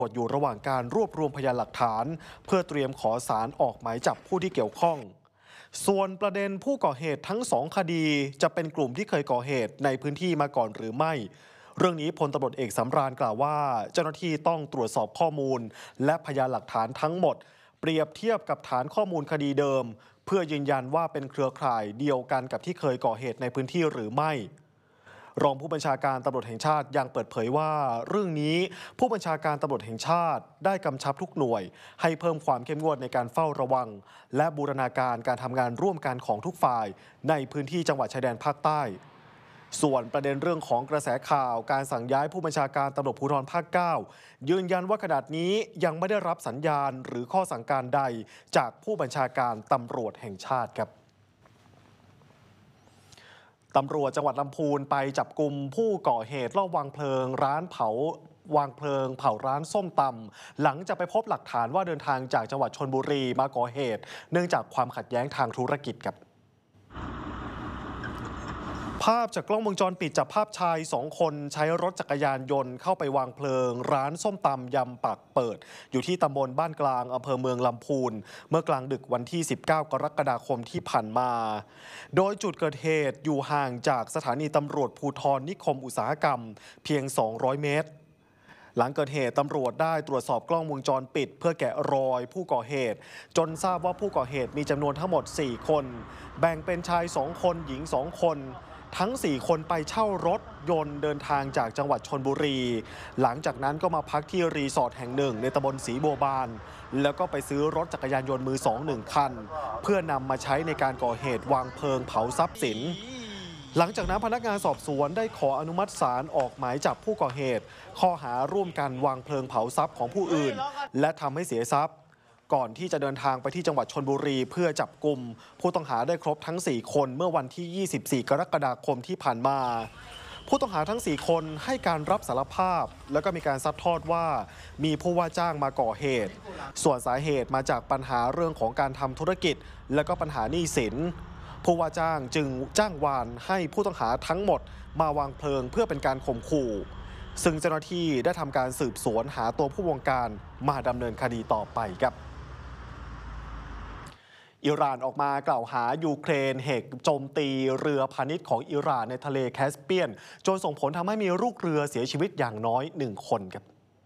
อยู่ระหว่างการรวบรวมพยานหลักฐานเพื่อเตรียมขอศาลออกหมายจับผู้ที่เกี่ยวข้องส่วนประเด็นผู้ก่อเหตุทั้ง2 คดีจะเป็นกลุ่มที่เคยก่อเหตุในพื้นที่มาก่อนหรือไม่เรื่องนี้พลตำรวจเอกสำราญกล่าวว่าเจ้าหน้าที่ต้องตรวจสอบข้อมูลและพยานหลักฐานทั้งหมดเปรียบเทียบกับฐานข้อมูลคดีเดิมเพื่อยืนยันว่าเป็นเครือข่ายเดียวกันกับที่เคยก่อเหตุในพื้นที่หรือไม่รองผู้บัญชาการตำรวจแห่งชาติยังเปิดเผยว่าเรื่องนี้ผู้บัญชาการตำรวจแห่งชาติได้กำชับทุกหน่วยให้เพิ่มความเข้มงวดในการเฝ้าระวังและบูรณาการการทำงานร่วมกันของทุกฝ่ายในพื้นที่จังหวัดชายแดนภาคใต้ส่วนประเด็นเรื่องของกระแสข่าวการสั่งย้ายผู้บัญชาการตำรวจภูธรภาค 9ยืนยันว่าขณะนี้ยังไม่ได้รับสัญญาณหรือข้อสั่งการใดจากผู้บัญชาการตำรวจแห่งชาติครับตำรวจจังหวัดลำพูนไปจับกุมผู้ก่อเหตุลอบวางเพลิงร้านเผาร้านส้มตำหลังจากไปพบหลักฐานว่าเดินทางจากจังหวัดชลบุรีมาก่อเหตุเนื่องจากความขัดแย้งทางธุรกิจครับภาพจากกล้องวงจรปิดจับภาพชาย2 คนใช้รถจักรยานยนต์เข้าไปวางเพลิงร้านส้มตำยำปากเปิดอยู่ที่ตำบลบ้านกลางอำเภอเมืองลำพูนเมื่อกลางดึกวันที่19 กรกฎาคมที่ผ่านมาโดยจุดเกิดเหตุอยู่ห่างจากสถานีตำรวจภูธรนิคมอุตสาหกรรมเพียง200 เมตรหลังเกิดเหตุตำรวจได้ตรวจสอบกล้องวงจรปิดเพื่อแกะรอยผู้ก่อเหตุจนทราบว่าผู้ก่อเหตุมีจำนวนทั้งหมด4 คนแบ่งเป็นชาย2 คนหญิง2 คนทั้ง4 คนไปเช่ารถยนต์เดินทางจากจังหวัดชลบุรีหลังจากนั้นก็มาพักที่รีสอร์ทแห่งหนึ่งในตำบลศรีบัวบานแล้วก็ไปซื้อรถจักรยานยนต์มือ2 1 คันเพื่อนำมาใช้ในการก่อเหตุวางเพลิงเผาทรัพย์สินหลังจากนั้นพนักงานสอบสวนได้ขออนุมัติศาลออกหมายจับผู้ก่อเหตุข้อหาร่วมกันวางเพลิงเผาทรัพย์ของผู้อื่นและทำให้เสียทรัพย์ก่อนที่จะเดินทางไปที่จังหวัดชลบุรีเพื่อจับกุมผู้ต้องหาได้ครบทั้ง4 คนเมื่อวันที่ 24 กรกฎาคมที่ผ่านมาผู้ต้องหาทั้ง4 คนให้การรับสารภาพแล้วก็มีการซัดทอดว่ามีผู้ว่าจ้างมาก่อเหตุส่วนสาเหตุมาจากปัญหาเรื่องของการทำธุรกิจและก็ปัญหาหนี้สินผู้ว่าจ้างจึงจ้างวานให้ผู้ต้องหาทั้งหมดมาวางเพลิงเพื่อเป็นการข่มขู่ซึ่งเจ้าหน้าที่ได้ทำการสืบสวนหาตัวผู้บงการมาดำเนินคดีต่อไปครับอิหร่านออกมากล่าวหายูเครนเหตุโจมตีเรือพาณิชย์ของอิหร่านในทะเลแคสเปียนจนส่งผลทำให้มีลูกเรือเสียชีวิตอย่างน้อย1 คนครับ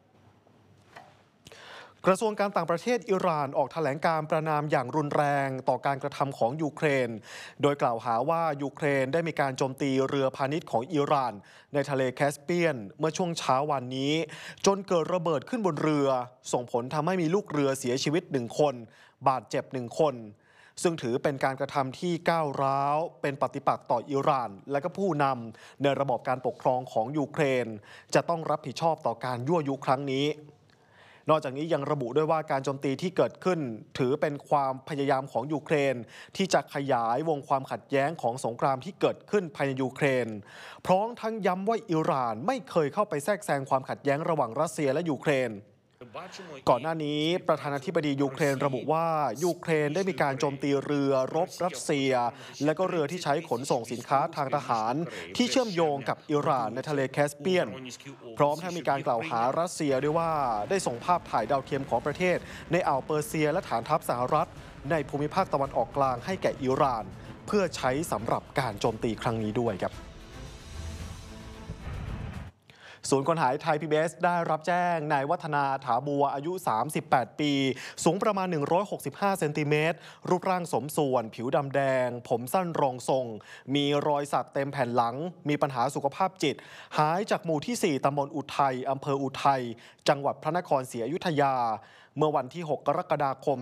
กระทรวงการต่างประเทศอิหร่านออกแถลงการประณามอย่างรุนแรงต่อการกระทำของยูเครนโดยกล่าวหาว่ายูเครนได้มีการโจมตีเรือพาณิชย์ของอิหร่านในทะเลแคสเปียนเมื่อช่วงเช้าวันนี้จนเกิดระเบิดขึ้นบนเรือส่งผลทำให้มีลูกเรือเสียชีวิต1 คนบาดเจ็บ1 คนซึ่งถือเป็นการกระทำที่ก้าวร้าวเป็นปฏิปักษ์ต่ออิหร่านและก็ผู้นำในระบอบการปกครองของยูเครนจะต้องรับผิดชอบต่อการยั่วยุครั้งนี้นอกจากนี้ยังระบุด้วยว่าการโจมตีที่เกิดขึ้นถือเป็นความพยายามของยูเครนที่จะขยายวงความขัดแย้งของสงครามที่เกิดขึ้นภายในยูเครนพร้อมทั้งย้ำว่าอิหร่านไม่เคยเข้าไปแทรกแซงความขัดแย้งระหว่างรัสเซียและยูเครนก่อนหน้านี้ประธานาธิบดียูเครนระบุว่ายูเครนได้มีการโจมตีเรือรบรัสเซียและก็เรือที่ใช้ขนส่งสินค้าทางทหารที่เชื่อมโยงกับอิหร่านในทะเลแคสเปียนพร้อมทั้งมีการกล่าวหารัสเซียด้วยว่าได้ส่งภาพถ่ายดาวเทียมของประเทศในอ่าวเปอร์เซียและฐานทัพสหรัฐในภูมิภาคตะวันออกกลางให้แก่อิหร่านเพื่อใช้สำหรับการโจมตีครั้งนี้ด้วยครับศูนย์คนหายไทย PBS ได้รับแจ้งนายวัฒนาถาบัวอายุ38 ปีสูงประมาณ165 เซนติเมตรรูปร่างสมส่วนผิวดำแดงผมสั้นรองทรงมีรอยสักเต็มแผ่นหลังมีปัญหาสุขภาพจิตหายจากหมู่ที่ 4 ตำบลอุทัยอำเภออุทัยจังหวัดพระนครศรีอยุธยาเมื่อวันที่ 6 กรกฎาคม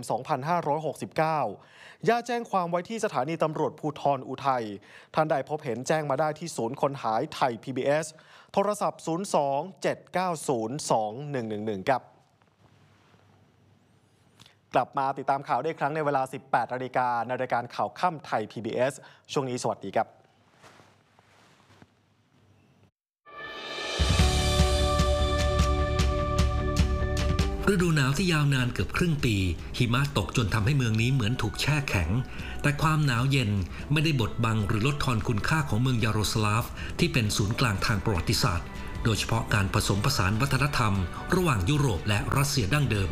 2569 ญาติแจ้งความไว้ที่สถานีตำรวจภูธรอุทัยท่านใดพบเห็นแจ้งมาได้ที่ศูนย์คนหายไทย PBS โทรศัพท์ 02-790-2111 ครับกลับมาติดตามข่าวได้ครั้งในเวลา 18 นาฬิกาในรายการข่าวค่ำไทย PBS ช่วงนี้สวัสดีครับฤดูหนาวที่ยาวนานเกือบครึ่งปีหิมะตกจนทำให้เมืองนี้เหมือนถูกแช่แข็งแต่ความหนาวเย็นไม่ได้บดบังหรือลดทอนคุณค่าของเมืองยาโรสลาฟที่เป็นศูนย์กลางทางประวัติศาสตร์โดยเฉพาะการผสมผสานวัฒนธรรมระหว่างยุโรปและรัสเซียดั้งเดิม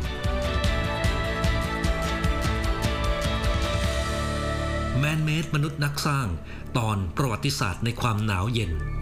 แมนเมดมนุษย์นักสร้างตอนประวัติศาสตร์ในความหนาวเย็น